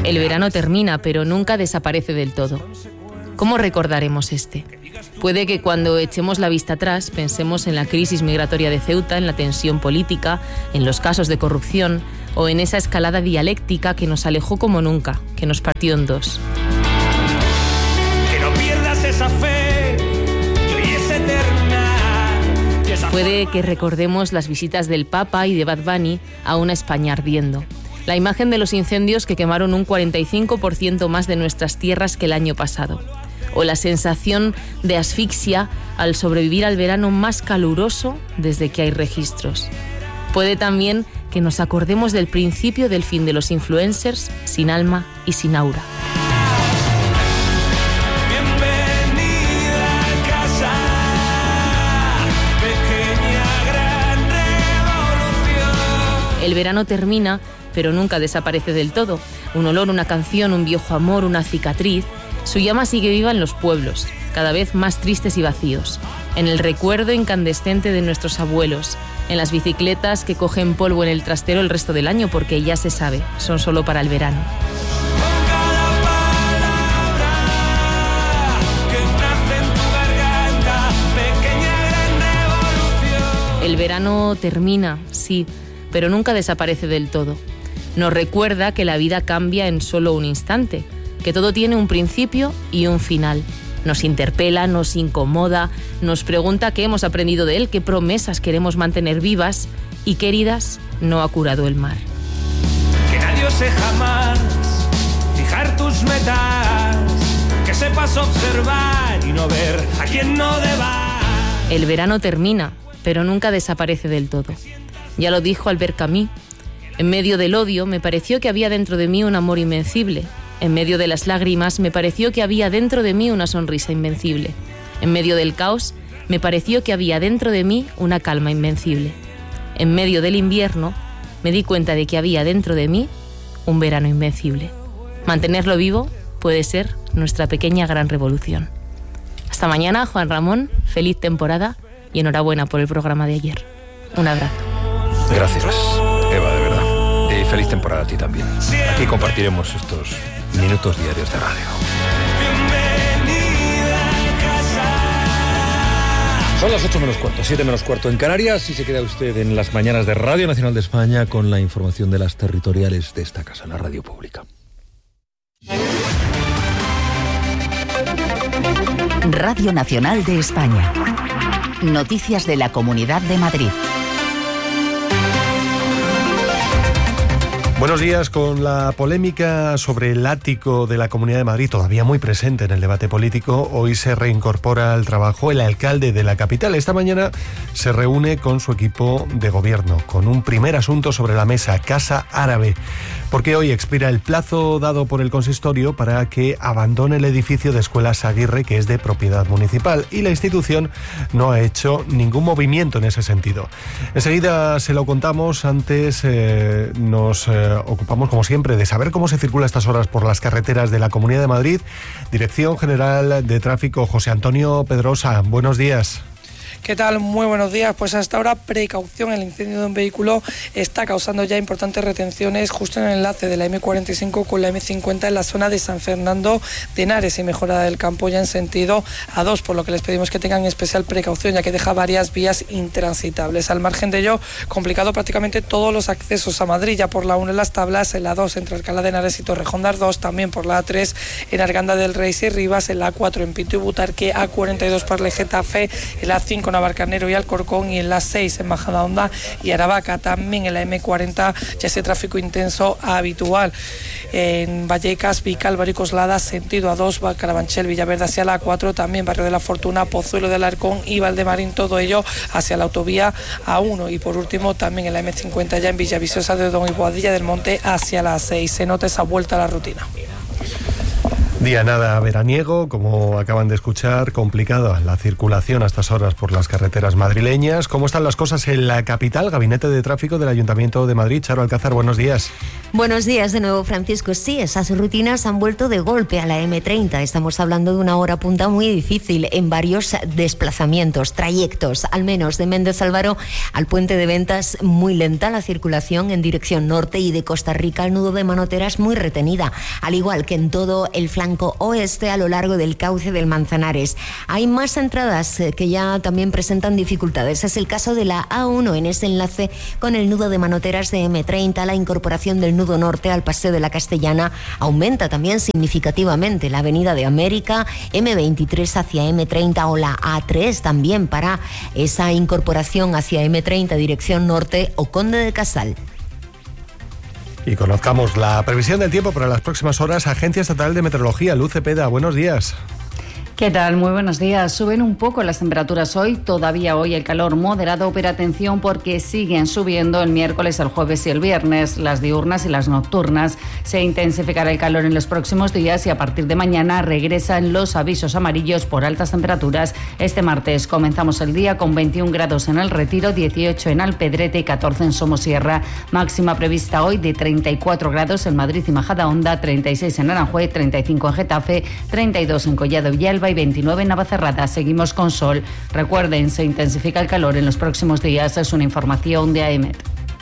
El verano termina, pero nunca desaparece del todo. ¿Cómo recordaremos este? Puede que cuando echemos la vista atrás pensemos en la crisis migratoria de Ceuta, en la tensión política, en los casos de corrupción o en esa escalada dialéctica que nos alejó como nunca, que nos partió en dos. Que no pierdas esa fe, que hoy es eterna. Puede que recordemos las visitas del Papa y de Bad Bunny a una España ardiendo. La imagen de los incendios que quemaron un 45% más de nuestras tierras que el año pasado. O la sensación de asfixia al sobrevivir al verano más caluroso desde que hay registros. Puede también que nos acordemos del principio del fin de los influencers sin alma y sin aura. Bienvenida a casa, pequeña gran revolución. El verano termina, pero nunca desaparece del todo. Un olor, una canción, un viejo amor, una cicatriz. Su llama sigue viva en los pueblos, cada vez más tristes y vacíos, en el recuerdo incandescente de nuestros abuelos, en las bicicletas que cogen polvo en el trastero el resto del año porque ya se sabe, son solo para el verano. Con cada palabra que nace en tu garganta, pequeña gran revolución. El verano termina, sí, pero nunca desaparece del todo. Nos recuerda que la vida cambia en solo un instante, que todo tiene un principio y un final. Nos interpela, nos incomoda, nos pregunta qué hemos aprendido de él, qué promesas queremos mantener vivas y qué heridas no ha curado el mar. Que nadie ose jamás fijar tus metas, que sepas observar y no ver a quien no debas. El verano termina, pero nunca desaparece del todo. Ya lo dijo Albert Camus. En medio del odio me pareció que había dentro de mí un amor invencible. En medio de las lágrimas me pareció que había dentro de mí una sonrisa invencible. En medio del caos me pareció que había dentro de mí una calma invencible. En medio del invierno me di cuenta de que había dentro de mí un verano invencible. Mantenerlo vivo puede ser nuestra pequeña gran revolución. Hasta mañana, Juan Ramón, feliz temporada y enhorabuena por el programa de ayer. Un abrazo. Gracias, Eva, de verdad. Y feliz temporada a ti también. Aquí compartiremos estos minutos diarios de radio. Son las 8 menos cuarto, 7 menos cuarto en Canarias y se queda usted en las mañanas de Radio Nacional de España con la información de las territoriales de esta casa, la radio pública. Radio Nacional de España. Noticias de la Comunidad de Madrid. Buenos días. Con la polémica sobre el ático de la Comunidad de Madrid todavía muy presente en el debate político, hoy se reincorpora al trabajo el alcalde de la capital. Esta mañana se reúne con su equipo de gobierno, con un primer asunto sobre la mesa, Casa Árabe, porque hoy expira el plazo dado por el consistorio para que abandone el edificio de Escuelas Aguirre, que es de propiedad municipal, y la institución no ha hecho ningún movimiento en ese sentido. Enseguida se lo contamos. Antes nos ocupamos, como siempre, de saber cómo se circula a estas horas por las carreteras de la Comunidad de Madrid. Dirección General de Tráfico, José Antonio Pedrosa, buenos días. ¿Qué tal? Muy buenos días. Pues hasta ahora, precaución. El incendio de un vehículo está causando ya importantes retenciones justo en el enlace de la M45 con la M50 en la zona de San Fernando de Henares y Mejorada del Campo ya en sentido A2, por lo que les pedimos que tengan especial precaución, ya que deja varias vías intransitables. Al margen de ello, complicado prácticamente todos los accesos a Madrid, ya por la 1 en Las Tablas, en la 2 entre Alcalá de Henares y Torrejón de Ardoz, también por la A3 en Arganda del Rey y Rivas, en la A4 en Pinto y Butarque, A42 por Getafe, en la 5 Navalcarnero y Alcorcón y en la 6 en Majadahonda y Aravaca. También en la M40 ya ese tráfico intenso habitual. En Vallecas, Vicálvaro y Coslada, sentido A2, Carabanchel, Villaverde hacia la A4, también Barrio de la Fortuna, Pozuelo del Alarcón y Valdemarín, todo ello hacia la autovía A1. Y por último también en la M50 ya en Villaviciosa de Odón y Boadilla del Monte hacia la 6. Se nota esa vuelta a la rutina. Día nada veraniego, como acaban de escuchar, complicada la circulación a estas horas por las carreteras madrileñas. ¿Cómo están las cosas en la capital? Gabinete de Tráfico del Ayuntamiento de Madrid. Charo Alcázar, buenos días. Buenos días de nuevo, Francisco. Sí, esas rutinas han vuelto de golpe a la M30. Estamos hablando de una hora punta muy difícil en varios desplazamientos, trayectos, al menos de Méndez Álvaro al Puente de Ventas, muy lenta la circulación en dirección norte, y de Costa Rica al nudo de Manoteras muy retenida, al igual que en todo el flanco oeste a lo largo del cauce del Manzanares. Hay más entradas que ya también presentan dificultades. Es el caso de la A1 en ese enlace con el nudo de Manoteras de M30. La incorporación del nudo norte al Paseo de la Castellana aumenta también significativamente. La Avenida de América, M23 hacia M30 o la A3 también para esa incorporación hacia M30 dirección norte o Conde de Casal. Y conozcamos la previsión del tiempo para las próximas horas. Agencia Estatal de Meteorología, Luz Cepeda, buenos días. ¿Qué tal? Muy buenos días. Suben un poco las temperaturas hoy, todavía hoy el calor moderado, pero atención porque siguen subiendo el miércoles, el jueves y el viernes, las diurnas y las nocturnas. Se intensificará el calor en los próximos días y a partir de mañana regresan los avisos amarillos por altas temperaturas. Este martes comenzamos el día con 21 grados en El Retiro, 18 en Alpedrete y 14 en Somosierra. Máxima prevista hoy de 34 grados en Madrid y Majadahonda, 36 en Aranjuez, 35 en Getafe, 32 en Collado Villalba y 29 en Navacerrada. Seguimos con sol. Recuerden, se intensifica el calor en los próximos días. Es una información de AEMET.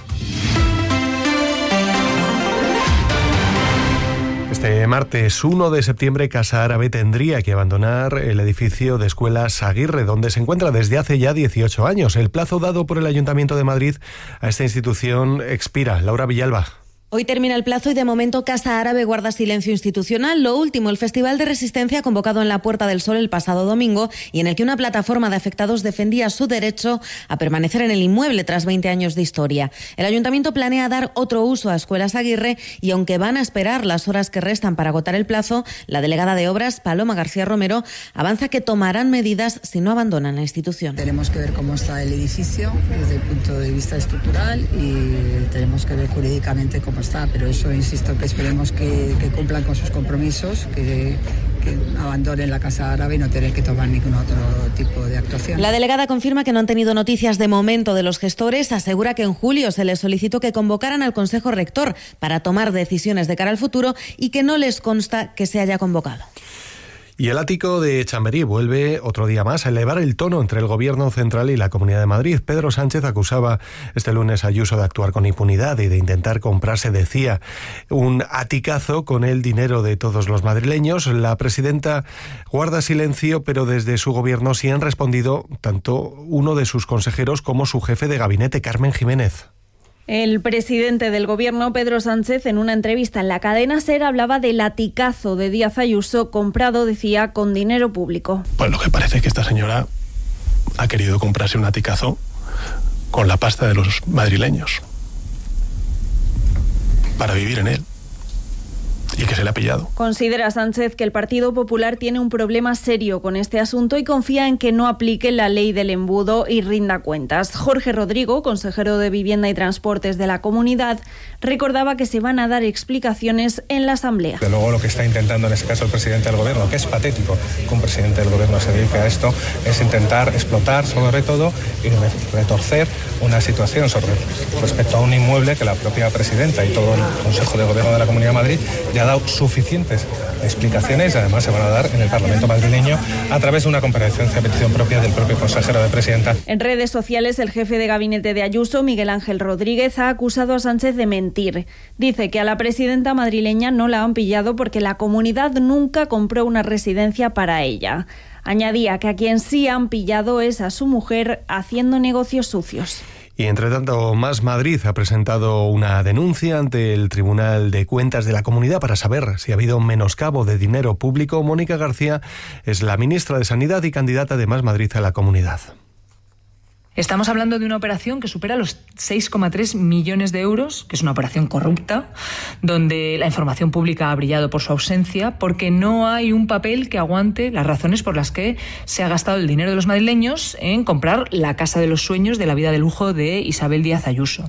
Este martes 1 de septiembre, Casa Árabe tendría que abandonar el edificio de Escuelas Aguirre, donde se encuentra desde hace ya 18 años. El plazo dado por el Ayuntamiento de Madrid a esta institución expira. Laura Villalba. Hoy termina el plazo y de momento Casa Árabe guarda silencio institucional. Lo último, el Festival de Resistencia convocado en la Puerta del Sol el pasado domingo y en el que una plataforma de afectados defendía su derecho a permanecer en el inmueble tras 20 años de historia. El Ayuntamiento planea dar otro uso a Escuelas Aguirre y aunque van a esperar las horas que restan para agotar el plazo, la delegada de Obras, Paloma García Romero, avanza que tomarán medidas si no abandonan la institución. Tenemos que ver cómo está el edificio desde el punto de vista estructural y tenemos que ver jurídicamente cómo está, pero eso insisto que esperemos que cumplan con sus compromisos, que abandonen la Casa Árabe y no tener que tomar ningún otro tipo de actuación. La delegada confirma que no han tenido noticias de momento de los gestores, asegura que en julio se les solicitó que convocaran al Consejo Rector para tomar decisiones de cara al futuro y que no les consta que se haya convocado. Y el ático de Chamberí vuelve otro día más a elevar el tono entre el Gobierno central y la Comunidad de Madrid. Pedro Sánchez acusaba este lunes a Ayuso de actuar con impunidad y de intentar comprarse, decía, un aticazo con el dinero de todos los madrileños. La presidenta guarda silencio, pero desde su gobierno sí han respondido tanto uno de sus consejeros como su jefe de gabinete, Carmen Jiménez. El presidente del Gobierno, Pedro Sánchez, en una entrevista en la cadena SER hablaba del latigazo de Díaz Ayuso comprado, decía, con dinero público. Pues lo que parece es que esta señora ha querido comprarse un latigazo con la pasta de los madrileños para vivir en él. Y que se le ha pillado. Considera Sánchez que el Partido Popular tiene un problema serio con este asunto y confía en que no aplique la ley del embudo y rinda cuentas. Jorge Rodrigo, consejero de Vivienda y Transportes de la Comunidad, recordaba que se van a dar explicaciones en la Asamblea. De luego lo que está intentando en este caso el presidente del Gobierno, que es patético que un presidente del Gobierno se dedique a esto, es intentar explotar sobre todo y retorcer una situación respecto a un inmueble que la propia presidenta y todo el Consejo de Gobierno de la Comunidad de Madrid ya ha dado suficientes explicaciones, además se van a dar en el Parlamento madrileño a través de una comparecencia a petición propia del propio consejero de Presidenta. En redes sociales, el jefe de gabinete de Ayuso, Miguel Ángel Rodríguez, ha acusado a Sánchez de mentir. Dice que a la presidenta madrileña no la han pillado porque la comunidad nunca compró una residencia para ella. Añadía que a quien sí han pillado es a su mujer haciendo negocios sucios. Y entre tanto, Más Madrid ha presentado una denuncia ante el Tribunal de Cuentas de la Comunidad para saber si ha habido un menoscabo de dinero público. Mónica García es la ministra de Sanidad y candidata de Más Madrid a la Comunidad. Estamos hablando de una operación que supera los 6,3 millones de euros, que es una operación corrupta, donde la información pública ha brillado por su ausencia, porque no hay un papel que aguante las razones por las que se ha gastado el dinero de los madrileños en comprar la casa de los sueños de la vida de lujo de Isabel Díaz Ayuso.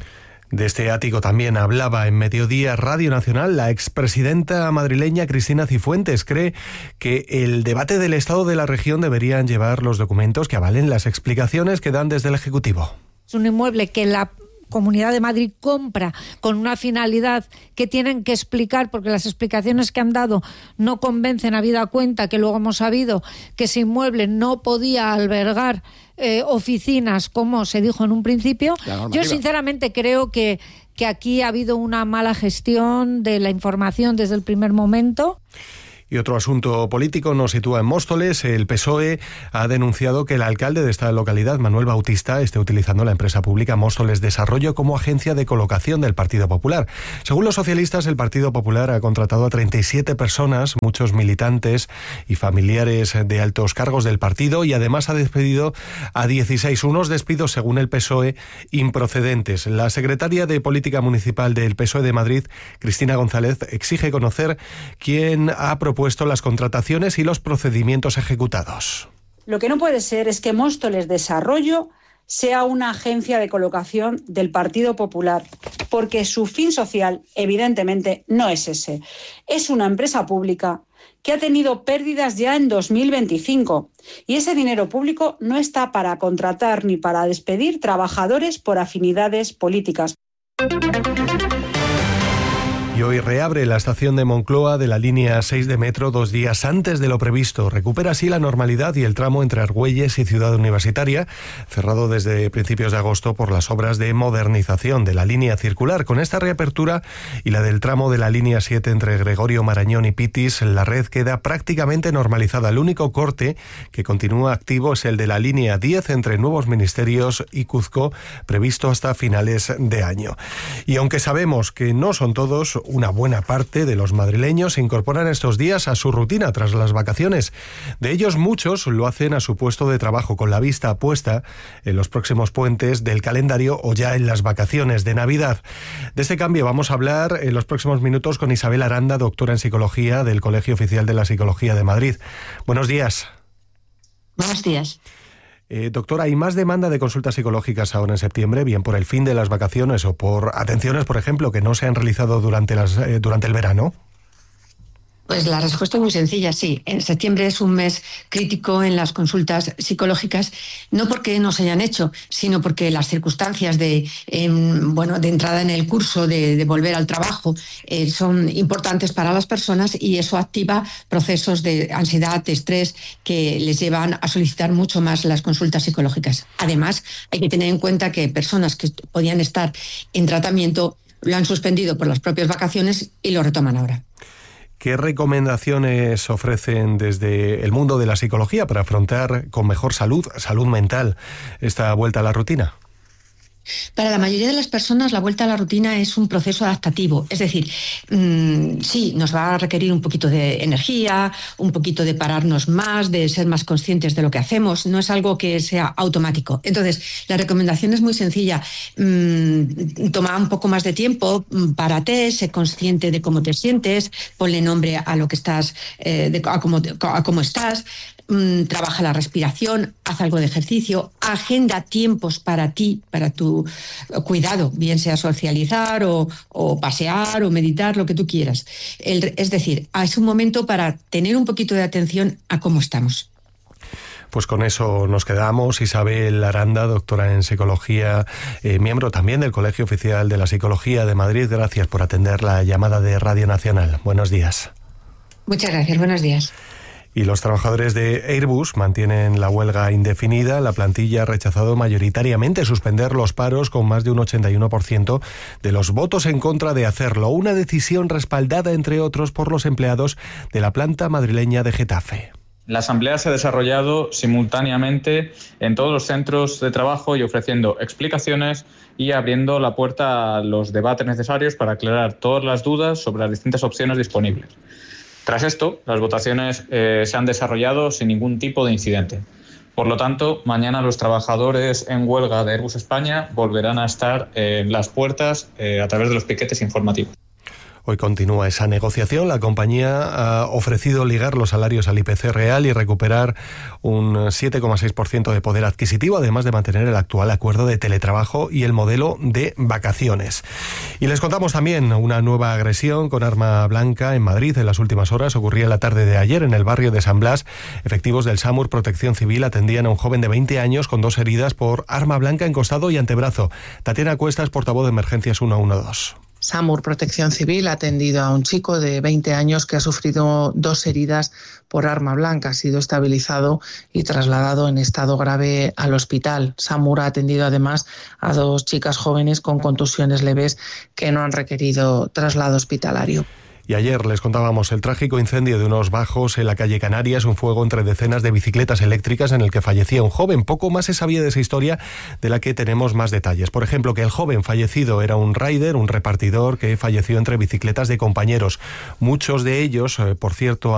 De este ático también hablaba en Mediodía Radio Nacional la expresidenta madrileña Cristina Cifuentes. Cree que el debate del estado de la región deberían llevar los documentos que avalen las explicaciones que dan desde el Ejecutivo. Es un inmueble que la Comunidad de Madrid compra con una finalidad que tienen que explicar, porque las explicaciones que han dado no convencen, habida cuenta que luego hemos sabido que ese inmueble no podía albergar oficinas, como se dijo en un principio. Yo sinceramente creo que aquí ha habido una mala gestión de la información desde el primer momento. Y otro asunto político nos sitúa en Móstoles. El PSOE ha denunciado que el alcalde de esta localidad, Manuel Bautista, esté utilizando la empresa pública Móstoles Desarrollo como agencia de colocación del Partido Popular. Según los socialistas, el Partido Popular ha contratado a 37 personas, muchos militantes y familiares de altos cargos del partido, y además ha despedido a 16, unos despidos, según el PSOE, improcedentes. La secretaria de Política Municipal del PSOE de Madrid, Cristina González, exige conocer quién ha propuesto las contrataciones y los procedimientos ejecutados. Lo que no puede ser es que Móstoles Desarrollo sea una agencia de colocación del Partido Popular, porque su fin social, evidentemente, no es ese. Es una empresa pública que ha tenido pérdidas ya en 2025 y ese dinero público no está para contratar ni para despedir trabajadores por afinidades políticas. Y hoy reabre la estación de Moncloa de la línea 6 de metro 2 días antes de lo previsto. Recupera así la normalidad y el tramo entre Argüelles y Ciudad Universitaria, cerrado desde principios de agosto por las obras de modernización de la línea circular. Con esta reapertura y la del tramo de la línea 7 entre Gregorio Marañón y Pitis, la red queda prácticamente normalizada. El único corte que continúa activo es el de la línea 10 entre Nuevos Ministerios y Cuzco, previsto hasta finales de año. Y aunque sabemos que no son todos, una buena parte de los madrileños se incorporan estos días a su rutina tras las vacaciones. De ellos, muchos lo hacen a su puesto de trabajo, con la vista puesta en los próximos puentes del calendario o ya en las vacaciones de Navidad. De este cambio vamos a hablar en los próximos minutos con Isabel Aranda, doctora en Psicología del Colegio Oficial de la Psicología de Madrid. Buenos días. Buenos días. Doctora, ¿hay más demanda de consultas psicológicas ahora en septiembre, bien por el fin de las vacaciones o por atenciones, por ejemplo, que no se han realizado durante el verano? Pues la respuesta es muy sencilla, sí. En septiembre es un mes crítico en las consultas psicológicas, no porque no se hayan hecho, sino porque las circunstancias de entrada en el curso, de volver al trabajo, son importantes para las personas y eso activa procesos de ansiedad, de estrés, que les llevan a solicitar mucho más las consultas psicológicas. Además, hay que tener en cuenta que personas que podían estar en tratamiento lo han suspendido por las propias vacaciones y lo retoman ahora. ¿Qué recomendaciones ofrecen desde el mundo de la psicología para afrontar con mejor salud mental, esta vuelta a la rutina? Para la mayoría de las personas la vuelta a la rutina es un proceso adaptativo, es decir, sí, nos va a requerir un poquito de energía, un poquito de pararnos más, de ser más conscientes de lo que hacemos, no es algo que sea automático. Entonces, la recomendación es muy sencilla, toma un poco más de tiempo, párate, sé consciente de cómo te sientes, ponle nombre a lo que estás, a cómo estás, trabaja la respiración, haz algo de ejercicio, agenda tiempos para ti, para tu cuidado, bien sea socializar o pasear o meditar, lo que tú quieras. Es decir, es un momento para tener un poquito de atención a cómo estamos. Pues con eso nos quedamos. Isabel Aranda, doctora en Psicología, miembro también del Colegio Oficial de la Psicología de Madrid. Gracias por atender la llamada de Radio Nacional. Buenos días. Muchas gracias, buenos días. Y los trabajadores de Airbus mantienen la huelga indefinida. La plantilla ha rechazado mayoritariamente suspender los paros con más de un 81% de los votos en contra de hacerlo. Una decisión respaldada, entre otros, por los empleados de la planta madrileña de Getafe. La asamblea se ha desarrollado simultáneamente en todos los centros de trabajo y ofreciendo explicaciones y abriendo la puerta a los debates necesarios para aclarar todas las dudas sobre las distintas opciones disponibles. Tras esto, las votaciones se han desarrollado sin ningún tipo de incidente. Por lo tanto, mañana los trabajadores en huelga de Airbus España volverán a estar en las puertas a través de los piquetes informativos. Hoy continúa esa negociación. La compañía ha ofrecido ligar los salarios al IPC real y recuperar un 7,6% de poder adquisitivo, además de mantener el actual acuerdo de teletrabajo y el modelo de vacaciones. Y les contamos también una nueva agresión con arma blanca en Madrid en las últimas horas. Ocurría la tarde de ayer en el barrio de San Blas. Efectivos del SAMUR Protección Civil atendían a un joven de 20 años con 2 heridas por arma blanca en costado y antebrazo. Tatiana Cuestas, portavoz de Emergencias 112. SAMUR Protección Civil ha atendido a un chico de 20 años que ha sufrido 2 heridas por arma blanca. Ha sido estabilizado y trasladado en estado grave al hospital. SAMUR ha atendido además a 2 chicas jóvenes con contusiones leves que no han requerido traslado hospitalario. Y ayer les contábamos el trágico incendio de unos bajos en la calle Canarias, un fuego entre decenas de bicicletas eléctricas en el que fallecía un joven. Poco más se sabía de esa historia, de la que tenemos más detalles. Por ejemplo, que el joven fallecido era un rider, un repartidor que falleció entre bicicletas de compañeros. Muchos de ellos, por cierto,